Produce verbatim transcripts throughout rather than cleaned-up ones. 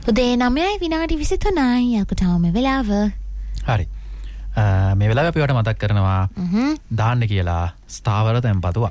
උදේ නවයයි විනාඩි විසිතුනයි යකුටාම වෙලාව. හරි. මේ වෙලාව අපි වට මතක් කරනවා දාන්න කියලා ස්ථාවර තැන්පතුවක්.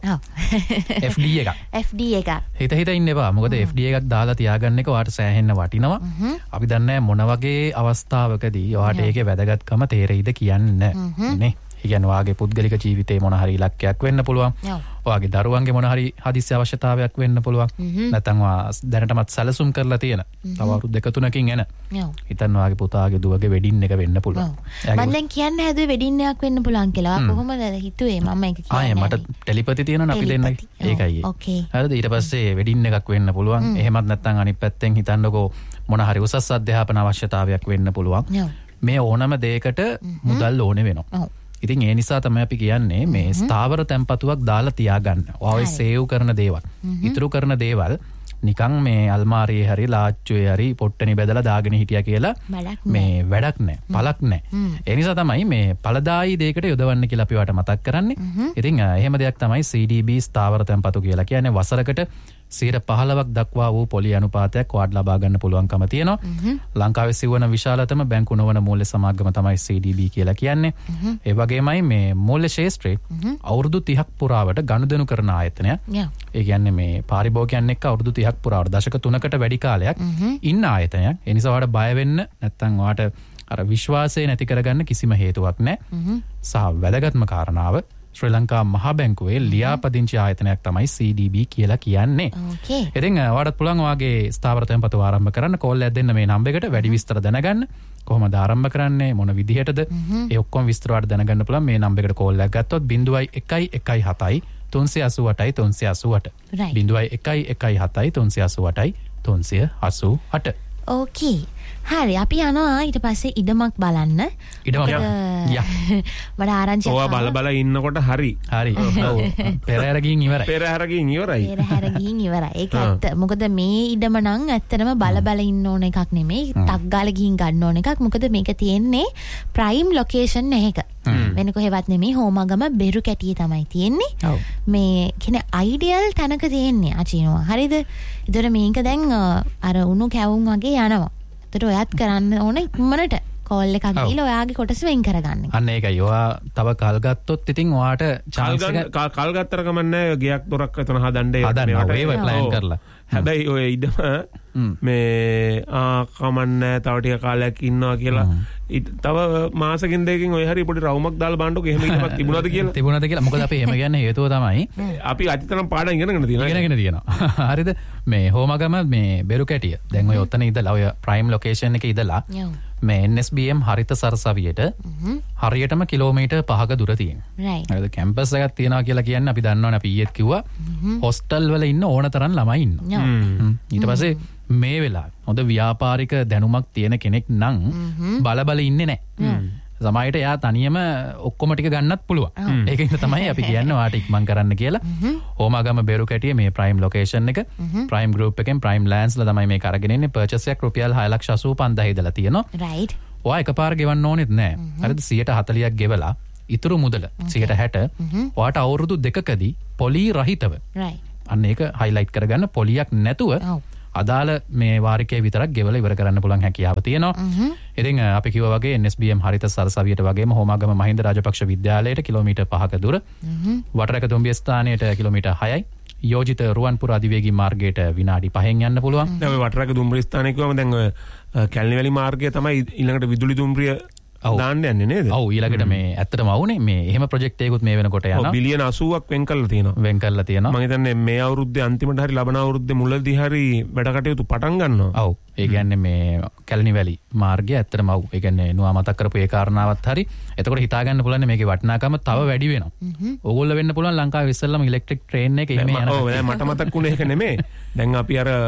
එෆ් ඩී එකක්. එෆ් ඩී එකක්. හිත හිත ඉන්න එපා. මොකද එෆ් ඩී එකක් දාලා තියාගන්න එක ඔයාට සෑහෙන්න වටිනවා. අපි දන්නේ මොන වගේ අවස්ථාවකදී ඔයාට ඒකේ වැදගත්කම තේරෙයිද කියන්නේ නේ. ඒ කියන්නේ ඔයාගේ පුද්ගලික ජීවිතේ මොන හරි ඉලක්කයක් වෙන්න පුළුවන්. ඔයාගේ දරුවන්ගේ මොන හරි හදිස්සි අවශ්‍යතාවයක් වෙන්න පුළුවන්. නැත්නම් ඔයා දැනටමත් සැලසුම් කරලා තියෙන තව අවුරුදු දෙක තුනකින් එන හිතන්න ඔයාගේ පුතාගේ දුවගේ වෙඩින් එක වෙන්න පුළුවන්. මම දැන් කියන්න හැදුවේ වෙඩින් එකක් වෙන්න පුළුවන් කියලා. කොහොමද හිතුවේ මම ඒක කියන්නේ? ආයේ මට ටෙලිපති තියෙනවනේ අපි දෙන්නගේ. ඒකයි. ඕකේ. හරිද? ඊට පස්සේ වෙඩින් එකක් වෙන්න පුළුවන්. එහෙමත් නැත්නම් අනිත් පැත්තෙන් හිතන්නකෝ මොන හරි උසස් අධ්‍යාපන අවශ්‍යතාවයක් වෙන්න පුළුවන්. මේ ඕනම දෙයකට මුදල් ඕනේ වෙනවා. ඉතින් ඒ නිසා තමයි අපි කියන්නේ මේ ස්ථාවර තැන්පතුවක් දාලා තියාගන්න. ඔය සේව් කරන දේවල්, ඉතුරු කරන දේවල් නිකන් මේ අල්මාරියේ හරි ලාච්චුවේ හරි පොට්ටනි බෙදලා දාගෙන හිටියා කියලා මේ වැඩක් නැහැ, පළක් නැහැ. ඒ නිසා තමයි මේ ඵලදායී දෙයකට යොදවන්න කියලා අපි වට මතක් කරන්නේ. ඉතින් එහෙම දෙයක් තමයි සී ඩී බී ස්ථාවර තැන්පතු කියලා කියන්නේ. වසරකට සියයට පහළොවක් දක්වා වූ පොලි අනුපාතයක් ඔයාට ලබා ගන්න පුළුවන්කම තියෙනවා. ලංකාවේ සිවන විශාලතම බැංකු නොවන මූල්‍ය සමාගම තමයි සී ඩී බී කියලා කියන්නේ. ඒ වගේමයි මේ මූල්‍ය ශාස්ත්‍රයේ අවුරුදු තිහක් පුරාවට ගනුදෙනු කරන ආයතනයක්. ඒ කියන්නේ මේ පාරිභෝගිකයන් එක්ක අවුරුදු තිහක් පුරාවට දශක තුනකට වැඩි කාලයක් ඉන්න ආයතනයක්. ඒ නිසා ඔයාට බය වෙන්න නැත්නම් ඔයාට අර විශ්වාසය නැති කරගන්න කිසිම හේතුවක් නැහැ. සහ වැදගත්ම කාරණාව ශ්‍රී ලංකා මහා බැංකුවේ ලියාපදිංචි ආයතනයක් තමයි සී ඩී බී කියලා කියන්නේ. ඕකේ. ඉතින් ඔයාලට පුළුවන් ඔයාගේ ස්ථාවර තැන්පතු ආරම්භ කරන්න කෝල් එකක් දෙන්න මේ නම්බර් එකට වැඩි විස්තර දැනගන්න. කොහොමද ආරම්භ කරන්නේ මොන විදිහටද ඒ ඔක්කොම විස්තර ඔයාලට දැනගන්න පුළුවන් මේ නම්බර් එකට කෝල් එකක් ගත්තොත් zero one one one seven තුන්සිය අසූඅටයි තුන්සිය අසූඅට zero one one one seven තුන්සිය අසූඅටයි තුන්සිය අසූඅට. ඕකේ. හරි අපි යනවා ඊට පස්සේ ඉඩමක් බලන්න. ඉඩමක් යා. මට ආරංචියක්. ඔයා බල බල ඉන්නකොට හරි. හරි. ඔව්. පෙරහැර ගිහින් ඉවරයි. පෙරහැර ගිහින් ඉවරයි. පෙරහැර ගිහින් ඉවරයි. ඒක ඇත්ත. මොකද මේ ඉඩම නම් ඇත්තටම බල බල ඉන්න ඕන එකක් නෙමෙයි. ටක් ගාලා ගිහින් ගන්න ඕන එකක්. මොකද මේක තියෙන්නේ ප්‍රයිම් ලොකේෂන් එකක. වෙන කොහෙවත් නෙමෙයි හෝමාගම බෙරු කැටියේ තමයි තියෙන්නේ. ඔව්. මේ කියන්නේ අයිඩියල් තැනක තියෙන්නේ අචිනවා. හරිද? ඒතර මේක දැන් අර උණු කැවුම් වගේ යනවා. ඒතර ඔයත් කරන්න ඕනේ ඉක්මනට කෝල් එකක් දීලා ඔයාගේ කොටස වෙන් කරගන්න. අන්න ඒකයි. ඔයා තව කල් ගත්තොත් ඉතින් ඔයාට chance එක කල් ගත්තර කමන්නේ ගියක් දොරක් අතන හදන්න හදන්න ඒව ප්ලෑන් කරලා. හැබැයි ඔය ඉඩම මේ ආ කමන්නේ තව ටික කාලයක් ඉන්නවා කියලා තව මාසකින් දෙකකින් ඔය හරි පොඩි රවුමක් දාලා බලන්නකො එහෙම ඉඩමක් තිබුණාද කියලා. තිබුණාද කියලා. මොකද අපි එහෙම කියන්නේ හේතුව තමයි අපි අතිතරම් පාඩම් ඉගෙනගෙන තියෙනවා. ඉගෙනගෙන තියෙනවා. හරිද? මේ හෝමාගම මේ බෙරු කැටිය. දැන් ඔය ඔතන ඉඳලා ඔය ප්‍රයිම් ලොකේෂන් එකේ ඉඳලා මේ එන් එස් බී එම් හරිත සරසවියට හරියටම කිලෝමීටර් පහක දුර තියෙනවා. හරිද? කැම්පස් එකක් තියනවා කියලා කියන්නේ අපි දන්නවනේ අපි ඊයේත් කිව්වා හොස්ටල් වල ඉන්න ඕන තරම් ළමයි ඉන්නවා. ඊට පස්සේ මේ වෙලාවේ හොඳ ව්‍යාපාරික දැනුමක් තියෙන කෙනෙක් නම් බල බල ඉන්නේ නැහැ. සමහරවිට එයා තනියම ඔක්කොම ටික ගන්නත් පුළුවන්. ඒකින්ද තමයි අපි කියන්නේ ඔයාට ඉක්මන් කරන්න කියලා. හෝමාගම බෙරු කැටියේ මේ ප්‍රයිම් ලොකේෂන් එක ප්‍රයිම් ගෲප් එකෙන් ප්‍රයිම් ලෑන්ඩ්ස්ලා තමයි මේ කරගෙන ඉන්නේ. පර්චේස් එකක් රුපියල් හය ලක්ෂ අසූ පන්දාහක් ඉදලා තියෙනවා. රයිට්. ඔයා එකපාර ගෙවන්න ඕනෙත් නැහැ. හරිද? සියයට හතළියක් ගෙවලා ඉතුරු මුදල සියයට හැට ඔයාට අවුරුදු දෙකකදී පොලි රහිතව. රයිට්. අන්න ඒක හයිලයිට් කරගන්න පොලියක් නැතුව අදාළ මේ වාරිකයේ විතරක් ගෙවලා ඉවර කරන්න පුළුවන් හැකියාව තියෙනවා. ඉතින් අපි කිව්වා වගේ එන් එස් බී එම් හරිත සරසවියට වගේම හෝමාගම මහින්ද රාජපක්ෂ විද්‍යාලයට කිලෝමීටර් පහක දුර. වටරක දුම්බිය ස්ථානයට කිලෝමීටර් හයයි. යෝජිත රුවන්පුර අධිවේගී මාර්ගයට විනාඩි පහෙන් යන්න පුළුවන්. දැන් ඔය වටරක දුම්බිය ස්ථානය කිව්වම දැන් ඔය කැලණිවැලි මාර්ගය තමයි ඊළඟට විදුලි දුම්බිය දාන්න යන්නේ නේද? ඔව් ඊළඟට මේ ඇත්තටම වුනේ මේ එහෙම ප්‍රොජෙක්ට් එකකුත් මේ වෙනකොට යනවා. ඔව් බිලියන අසූවක් වෙන් කරලා තියෙනවා. වෙන් කරලා තියෙනවා. මම හිතන්නේ මේ අවුරුද්දේ අන්තිමට හරි ලබන අවුරුද්දේ මුලදී හරි වැඩ කටයුතු පටන් ගන්නවා. ඔව්. ඒ කියන්නේ මේ කැලණිවැලි මාර්ගය ඇත්තටම ඔව්. ඒ කියන්නේ නුවා මතක් කරපු ඒ කාරණාවත් හරි. එතකොට හිතා ගන්න පුළුවන් මේකේ වටිනාකම තව වැඩි වෙනවා. ඕගොල්ලෝ වෙන්න පුළුවන් ලංකාවේ ඉස්සෙල්ලාම ඉලෙක්ට්‍රික් ට්‍රේන් එක එහෙම යනවා. ඔව් මට මතක් වුණේ ඒක නෙමෙයි. දැන් අපි අර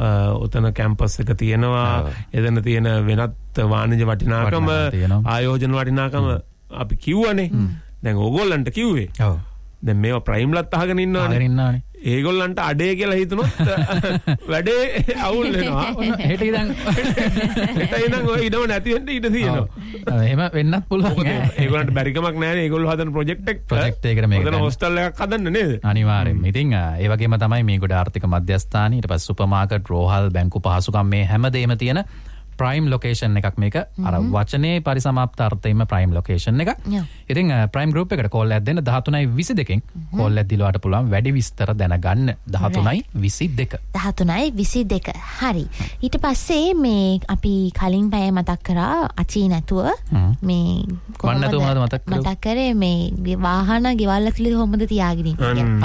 ඔතන කැම්පස් එක තියෙනවා. එතන තියෙන වෙනත් වාණිජ වටිනාකම ආයෝජන වටිනාකම අපි කිව්වනේ. දැන් ඕගොල්ලන්ට කිව්වේ. ඔව්. දැන් මේවා ප්‍රයිම්ලත් අහගෙන ඉන්නවනේ. ඒගොල්ලන්ට අඩේ කියලා හිතුනොත් වැඩේ අවුල් වෙනවා. හෙට ඉඳන් හෙට ඉඳන් ඔය ඉඩම නැති වෙන්න ඉඩ තියෙනවා. එහෙම වෙන්නත් පුළුවන්. ඒගොල්ලන්ට බැරි කමක් නැහැ නේ. ඒගොල්ලෝ හදන ප්‍රොජෙක්ට් එක ප්‍රොජෙක්ට් එකකට මේක හදන හොස්ටල් එකක් හදන්න නේද? අනිවාර්යෙන්ම. ඉතින් ඒ වගේම තමයි මේකට ආර්ථික මධ්‍යස්ථාන ඊට පස්සේ සුපර් මාකට් රෝහල් බැංකු පහසුකම් මේ හැමදේම තියෙන ප්‍රයිම් ලොකේෂන් එකක් මේක. අර වචනේ පරිසමාප්ත අර්ථයෙන්ම ප්‍රයිම් ලොකේෂන් එක. ඉතින් ප්‍රයිම් ගෲප් එකට කෝල් එකක් දෙන්න දහතුනයි විසි දෙකෙන් කෝල් එකක් දීලාට පුළුවන් වැඩි විස්තර දැනගන්න. දහතුනයි විසි දෙක. දහතුනයි විසි දෙක. හරි. ඊට පස්සේ මේ අපි කලින් පැය මතක් කරා අචී නැතුව මේ කොහොමද මතක් කරේ? මතක් කරේ මේ වාහන ගෙවල් ඇතුලේ කොහොමද තියාගෙන ඉන්නේ.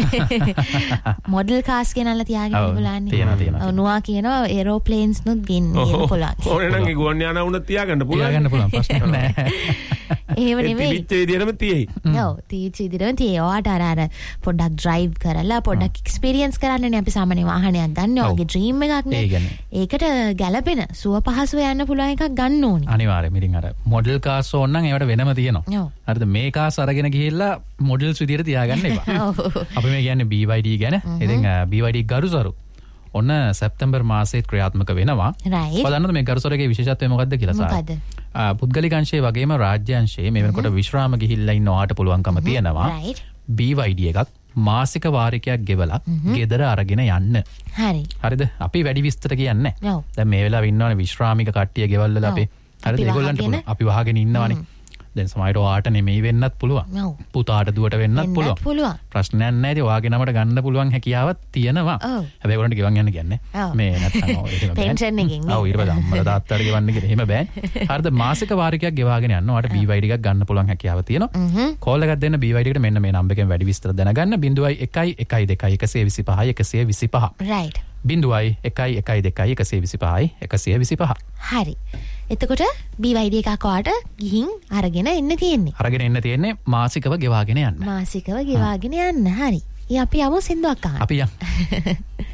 ආ. මොඩල් කාස් ගෙනල්ලා තියාගෙන ඉන්නලානේ. තියෙනවා තියෙනවා. නුවා කියනවා ඒරෝප්ලේන්ස් නුත් ගෙන්න පුළුවන්. ඕනේ නම් ගුවන් යාන වුණත් තියාගන්න පුළුවන්. තියාගන්න පුළුවන් ප්‍රශ්නයක් නැහැ. එහෙම නෙමෙයි. තිබිච්ච විදිහටම තියෙයි. ඔව් තිබිච්ච විදිහටම තියෙයි. ඔයාට අර අර පොඩ්ඩක් ඩ්‍රයිව් කරලා පොඩ්ඩක් එක්ස්පීරියන්ස් කරන්නනේ අපි සාමාන්‍ය වාහනයක් ගන්න. ඔයගේ ඩ්‍රීම් එකක් නේ. ඒකට ගැළපෙන සුව පහසුව යන්න පුළුවන් එකක් ගන්න ඕනේ. අනිවාර්යයෙන්. ඉතින් අර මොඩල් කාස් ඕන නම් ඒවට වෙනම තියෙනවා. හරිද? මේ කාස් අරගෙන ගිහිල්ලා මොඩල්ස් විදිහට තියාගන්න එපා. අපි මේ කියන්නේ බී වයි ඩී ගැන. ඉතින් බී වයි ඩී ගරුසරු ඔන්න සැප්තැම්බර් මාසයේ ක්‍රියාත්මක වෙනවා. බලන්නද මේ ගරුසරගේ විශේෂත්වය මොකක්ද කියලා සාර. මොකද්ද? පුද්ගලික අංශයේ වගේම රාජ්‍ය අංශයේ මේ වෙනකොට විශ්‍රාම ගිහිල්ලා ඉන්න ඔයාට පුළුවන්කම තියෙනවා. බී වයි ඩී එකක් මාසික වාරිකයක් ගෙවලා ගෙදර අරගෙන යන්න. හරි. හරිද? අපි වැඩි විස්තර කියන්නේ නැහැ. දැන් මේ වෙලාවේ ඉන්නවනේ විශ්‍රාමික කට්ටිය ගෙවල් වල අපි. හරිද? ඒගොල්ලන්ට අපි වහගෙන ඉන්නවනේ. දැන් සමහරට ඔයාට නෙමෙයි වෙන්නත් පුළුවන්. පුතාට දුවට වෙන්නත් පුළුවන්. ප්‍රශ්නයක් නැහැ. ඉතින් ඔයාගේ නමට ගන්න පුළුවන් හැකියාවක් තියෙනවා. හැබැයි ඔයගොල්ලන්ට ගෙවන් යන්න කියන්නේ. මේ නැත්තම් ඔය එහෙම බෑ. පෙන්ෂන් එකකින්. ඔව් ඊට පස්සේ අම්මලා තාත්තලාට ගෙවන්න කියලා එහෙම බෑ. හරිද? මාසික වාරිකයක් ගෙවාගෙන යන්න ඔයාට බී වයි ඩී එකක් ගන්න පුළුවන් හැකියාව තියෙනවා. කෝල් එකක් දෙන්න බී වයි ඩී එකට මෙන්න මේ නම්බර් එකෙන් වැඩි විස්තර දැනගන්න. zero one one one two one one one one two five. right. zero one one one two one one one two five. හරි. එතකොට බී වයි ඩී එකක් ඔයාට ගිහින් අරගෙන එන්න තියෙන්නේ. අරගෙන එන්න තියෙන්නේ මාසිකව ගෙවාගෙන යන්න. මාසිකව ගෙවාගෙන යන්න. හරි. ඊ අපි යමු සින්දුවක් අහන්න. අපි යමු.